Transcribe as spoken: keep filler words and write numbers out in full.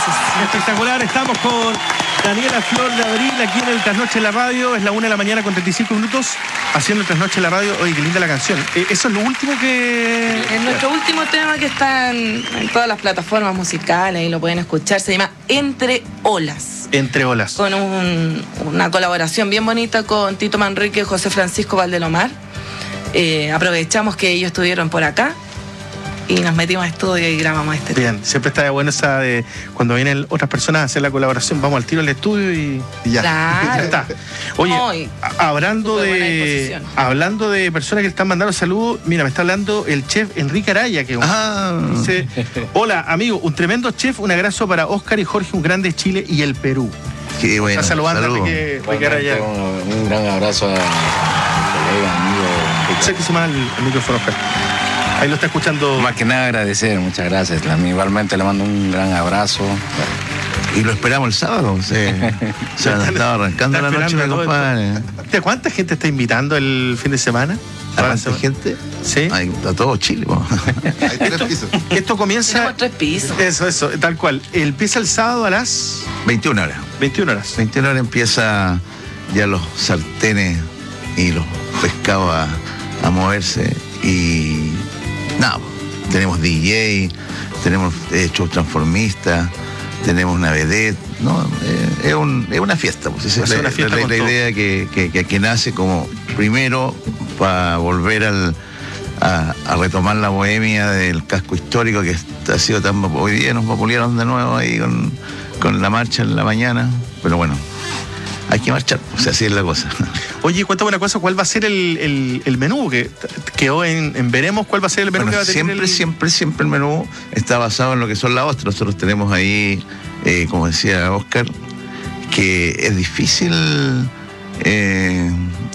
entonces. Espectacular, estamos con Daniela Flor de Abril aquí en el Trasnoche en la Radio. Es la una de la mañana con treinta y cinco minutos haciendo el Trasnoche en la Radio. Oye, qué linda la canción. Eh, ¿Eso es lo último que...? Es nuestro último tema que está en, en todas las plataformas musicales y lo pueden escuchar. Se llama Entre Olas. Entre Olas. Con un, una colaboración bien bonita con Tito Manrique y José Francisco Valdelomar. Eh, aprovechamos que ellos estuvieron por acá y nos metimos a estudio y grabamos este tema. Bien, siempre está bueno esa de cuando vienen otras personas a hacer la colaboración, vamos al tiro al estudio y, y ya. Claro. Ya está. Oye, No, y a- hablando súper buena de disposición. hablando de personas que le están mandando saludos, mira, me está hablando el chef Enrique Araya, que Ah. dice, hola amigo, un tremendo chef, un abrazo para Oscar y Jorge, un grande Chile y el Perú. Qué bueno. Está saludando a saludos. Enrique, Enrique Araya. Un, un gran abrazo a colega, amigo. Sé que se llama el, el micrófono, Oscar. Ahí lo está escuchando. Más que nada agradecer, muchas gracias. A mí igualmente le mando un gran abrazo. Y lo esperamos el sábado. Se, se han estado arrancando Está la noche, mi esperando a todo compadre. ¿De cuánta gente está invitando el fin de semana? ¿A cuánta gente? Sí. Hay, a todo Chile. Po. Hay tres pisos. Esto comienza. Tenemos tres pisos. Eso, eso, tal cual. Empieza el sábado a las veintiuna horas. veintiuna horas. veintiuna horas empieza ya los sartenes y los pescados a, a moverse. Y nada, tenemos D J, tenemos eh, show transformista, tenemos una vedette, ¿no? Eh, es, un, es una fiesta, pues esa Va a es ser la, una fiesta la- con la todo. idea que, que, que, que nace como primero para volver al, a, a retomar la bohemia del casco histórico que ha sido tan... Hoy día nos vapulearon de nuevo ahí con, con la marcha en la mañana, pero bueno, hay que marchar, o sea, así es la cosa. Oye, cuéntame una cosa, ¿cuál va a ser el, el, el menú? Que t- quedó en, en veremos cuál va a ser el menú Bueno, que va a tener siempre, el... siempre, siempre el menú está basado en lo que son las ostras. Nosotros tenemos ahí, eh, como decía Oscar, que es difícil eh,